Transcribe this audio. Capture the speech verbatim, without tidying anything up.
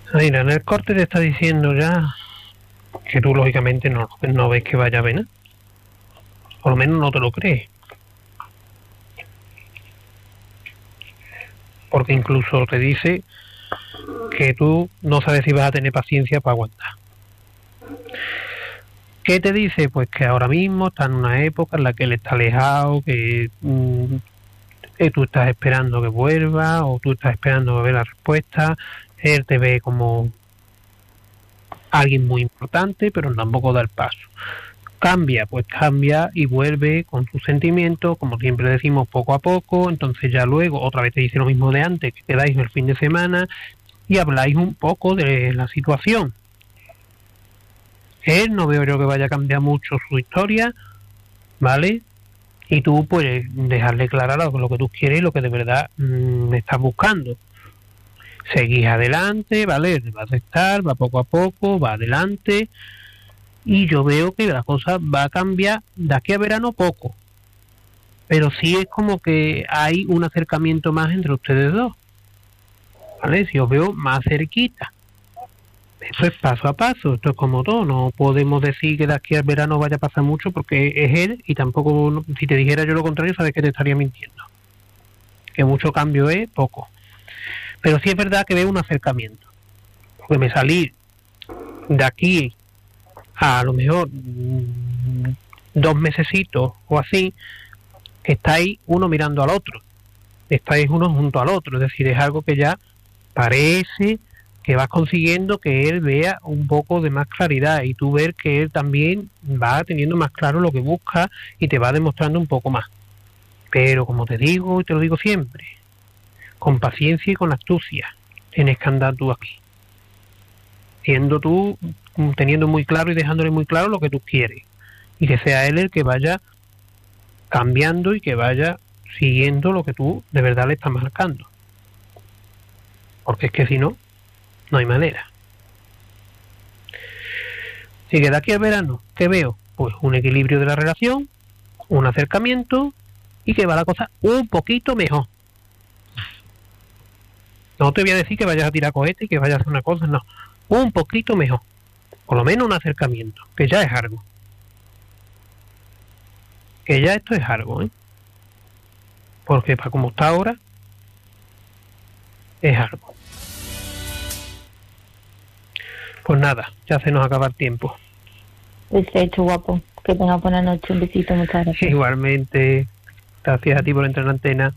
Mira, en el corte te está diciendo ya que tú lógicamente no, no ves que vaya a ver nada. Por lo menos no te lo crees. Porque incluso te dice que tú no sabes si vas a tener paciencia para aguantar. ¿Qué te dice? Pues que ahora mismo está en una época en la que él está alejado, que, mmm, que tú estás esperando que vuelva, o tú estás esperando a ver la respuesta. Él te ve como alguien muy importante, pero tampoco da el paso. Cambia, pues cambia y vuelve con sus sentimientos, como siempre decimos, poco a poco. Entonces ya luego otra vez te dice lo mismo de antes, que quedáis el fin de semana y habláis un poco de la situación. Él no veo yo que vaya a cambiar mucho su historia, ¿vale? Y tú puedes dejarle clara lo, lo que tú quieres y lo que de verdad mmm, estás buscando. Seguís adelante, ¿vale? Va a aceptar, va poco a poco, va adelante. Y yo veo que la cosa va a cambiar de aquí a verano poco. Pero sí es como que hay un acercamiento más entre ustedes dos. ¿Vale? Si os veo más cerquita. Eso es paso a paso, esto es como todo, no podemos decir que de aquí al verano vaya a pasar mucho porque es él y tampoco, si te dijera yo lo contrario, sabes que te estaría mintiendo. Que mucho cambio es poco. Pero sí es verdad que veo un acercamiento. Porque me salí de aquí a, a lo mejor mmm, dos mesecitos o así, que estáis uno mirando al otro. Estáis uno junto al otro, es decir, es algo que ya parece que vas consiguiendo que él vea un poco de más claridad y tú ver que él también va teniendo más claro lo que busca y te va demostrando un poco más. Pero como te digo y te lo digo siempre, con paciencia y con astucia tienes que andar tú aquí. Siendo tú, teniendo muy claro y dejándole muy claro lo que tú quieres. Y que sea él el que vaya cambiando y que vaya siguiendo lo que tú de verdad le estás marcando. Porque es que si no, no hay manera. Así que de aquí al verano, ¿qué veo? Pues un equilibrio de la relación, un acercamiento y que va la cosa un poquito mejor. No te voy a decir que vayas a tirar cohetes y que vayas a hacer una cosa, no. Un poquito mejor. Por lo menos un acercamiento, que ya es algo. Que ya esto es algo, ¿eh? Porque para como está ahora, es algo. Pues nada, ya se nos acaba el tiempo. Perfecto, guapo. Que tengas buena noche. Un besito, muchas gracias. Igualmente, gracias a ti por entrar en la antena.